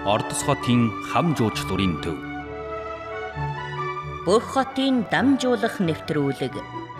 Ордос хотын хам жуучлалын төв. Бүх хотын дамжуулах нэвтрүүлэг.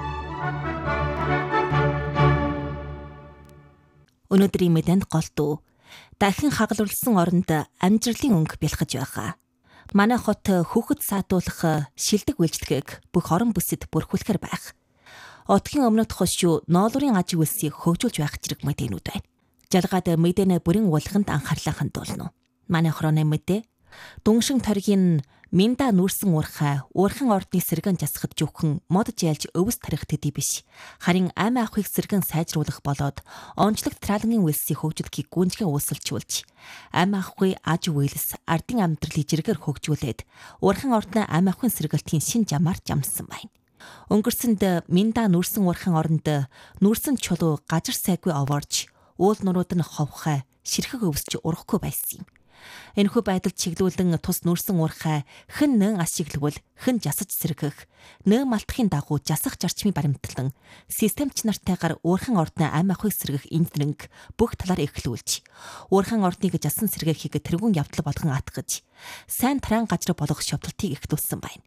Өнөөдрийн мэдэнд голдуу дахин хагалуулсан оронд амжилтын өнгө бэлхэж байгаа. Манай хот хүүхэд саатуулах шилдэг үйлчлэгийг бүх орон бүсэд бүрхүүлэхэр байх. Отгийн өмнөд хошуу ноолуурын аж үйлсийг хөгжүүлж байх зэрэг мэдээнүүд байна. Жалгаад мэдэнэ бүрэн уулганд анхаарлаа хандуулна. Манай хорооны мэдээ Дүншин торгийн Минда нүүрсэн уурхай уурхайн ордны сэргэн жасахад жүххэн мод жайлж өвс тарих төдий биш. Харин ам авахыг сэргэн сайжруулах болоод онцлог тралангийн үйлсийг хөгжүүлэхийг гүнзгий uusalжуулж ам авахгүй аж үйлс ардын амьдралыг жиргээр хөгжүүлээд уурхайн ордны ам авахын сэргэлтийн шин жамаар жамсан байна. Өнгөрсөнд Минда нүүрсэн уурхайн оронд нүүрсэн чулуу гажир сайгүй овоорж уул нурууд нь ховхай ширхэг өвсч урахгүй байсан юм. Энэхүү байдалд чиглүүлэн тус нүүрсэн уурхай хэн нэн ашиглавал хэн жасаж сэргэх нэн малтахын дагуу жасах зарчмыг баримтлан системч нартайгаар уурхайн ордны ам авахыг сэргэх инженеринг бүх талаар эхлүүлж уурхайн ордныг жасан сэргээхийг тэргүүн явдал болгон атгаж сайн тараан гажир болох шовдлтыг эхлүүлсэн байна.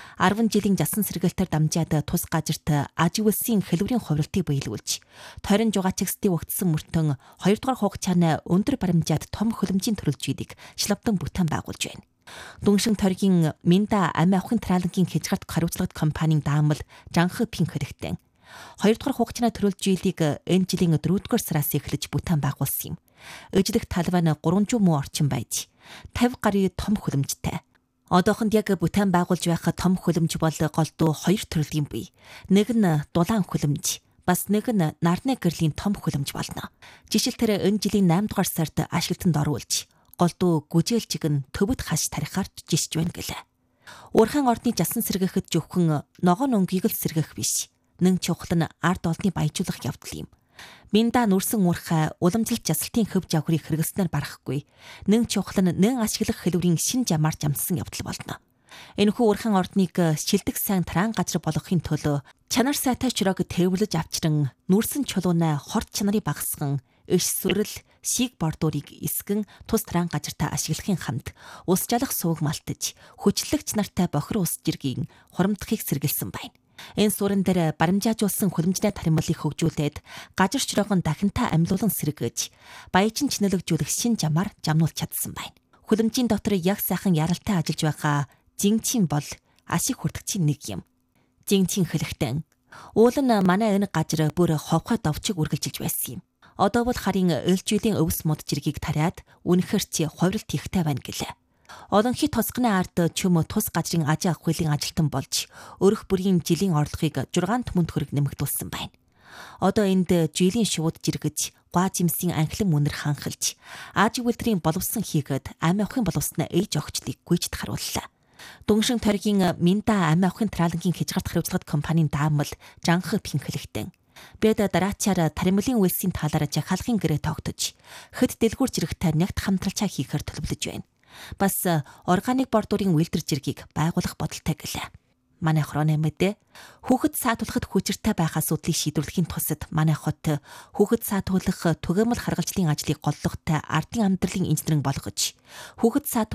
10 жилийн жасан сэргээлтээр дамжаад тус гажирт аж үйлсийн хэлбэрийн хувиралтыг биелүүлж, тойрон жугаачигсдыг өгдсөн мөртөн 2 дугаар хугацааны өндөр баримжаад том хөлөмжийн төрөлжүүдийг шлавдан бүтээн байгуулж байна. Дүншин торгийн Минда ам авахын тралангийн хязгаарт хариуцлагат компанийн даамал Жанхы Пинк хэрэгтэй. 2 дугаар хугацааны төрөлжүүдийг энэ жилийн 4 дугаар сараас эхлэж бүтээн байгуулсан юм. Ижлэх талбай нь 300 муу орчим байж, 50 гаруй том хөлөмжтэй. Одоохонд яг бүтээн байгуулж байх том хөлөмж бол голдуу 2 төрлийн бий. Нэг нь дулаан хөлөмж, бас нэг нь нарны гэрлийн том хөлөмж болно. Жишээлбэл энэ жилийн 8 дугаар сард ашиглалтанд оруулж, голдуу гүжээлжиг нь төвөд хаш тарихаар жишж байна гэлээ. Уурхайн ордны жасан сэргээхэд зөвхөн ногоон өнгийг л сэргээх биш. Нэн чухал нь ард олныг баяжуулах явдал юм. Минда нүүрсэн уурхай уламжлалт жасалтын хөв жавхрыг хэрэглэснээр барахгүй. Нэн чухал нь нэн ашиглах хэлбэрийн шин жамаар жамсан явдал болно. Энэхүү уурхайн ордныг шилдэг сайн тараан газар болгохын төлөө чанар сайтай чураг тээвэрлэж авчран нүүрсэн чулуунаа хорт чанарыг багасган иш сүрэл шиг бордуурыг эсгэн тус тараан газартаа ашиглахын хамт ус жалах сууг малтаж хүчлэгч нартай бохир ус жиргийн хурамдахыг сэргэлсэн байна. Энэ суурин дээр баримжаажуулсан хөлөмжний таримлыг хөгжүүлээд гажир чураахан дахинтаа амьлуулан сэргэж баяжин чинэлэгжүүлэх шин жамаар жамнуулж чадсан байна. Хөлөмжийн дотор яг сайхан яралтай ажиллаж байгаа жинчин бол ашиг хүртгчийн нэг юм. Жинчин хэлэхдээ уул нь манай энэ гажир бүр ховхой довчиг үргэлжилж байсан юм. Одоо бол харин ээлжилийн өвс мод жиргийг тариад үнэхээр чи хувиралт хийхтэй байна гэлээ. Олонхий тосгоны ард чөмө тус гажрын аж авах хуулийн ажилтан болж өрөх бүрийн жилийн орлогыг 6 түмэнд хөрөг нэмэгдүүлсэн байна. Одоо энд жилийн шууд жиргэж, гуа жимсийн анхлан мөнөр ханхалж, аж үйлдвэрийн боловсон хийгээд ам авахын боловсноо ээж огчлыг гүйцэд харууллаа. Дүншин торгийн Минда ам авахын тралангийн хязгаарт хариуцлагат компанийн даамал Жанхы Пинк хэлэхдээ бид дараачаар таримлын үйлсийн талаар жахалахын гэрээ тогтож, хэд дэлгүүр жирэгтэй нягт хамтралчаа хийхээр төлөвлөж байна. Бас органик бордуурын үйлдвэр жиргийг байгуулах бодолтой гэлээ. Манай хорооны мэдээ хүүхэд саатуулахад хүчиртэй байх асуудлыг шийдвэрлэхийн тусад манай хот хүүхэд саатуулах түгээмэл харгалзлын ажлыг голлогтой ардын амьдралын инженеринг болгож хүүхэд